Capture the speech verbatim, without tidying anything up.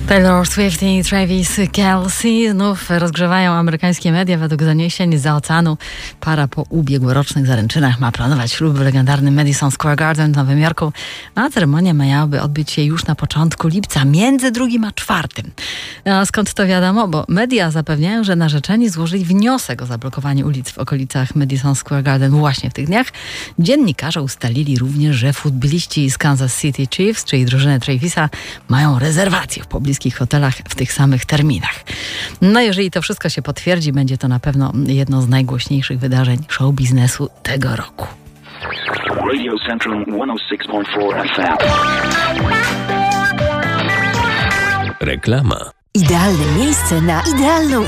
Taylor Swift i Travis Kelce znów rozgrzewają amerykańskie media. Według doniesień z oceanu para po ubiegłorocznych zaręczynach ma planować ślub w legendarnym Madison Square Garden w Nowym Jorku, a ceremonia miałaby odbyć się już na początku lipca, między drugim a czwartym. A skąd to wiadomo? Bo media zapewniają, że narzeczeni złożyli wniosek o zablokowanie ulic w okolicach Madison Square Garden właśnie w tych dniach. Dziennikarze ustalili również, że futboliści z Kansas City Chiefs, czyli drużyny Travisa, mają rezerwacje w pobliskich hotelach w tych samych terminach. No jeżeli to wszystko się potwierdzi, będzie to na pewno jedno z najgłośniejszych wydarzeń show biznesu tego roku. Radio Centrum sto sześć przecinek cztery F M. Reklama. Idealne miejsce na idealną